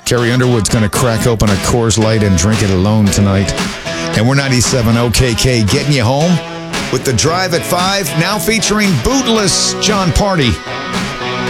Carrie Underwood's going to crack open a Coors Light and drink it alone tonight. And we're 97 OKK getting you home with The Drive at 5, now featuring Bootless John Party.